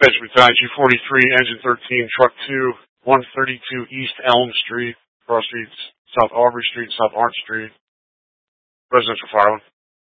Benjamin Ty, G43, Engine 13, Truck 2, 132 East Elm Street, Cross Streets, South Aubrey Street, South Orange Street, residential firearm.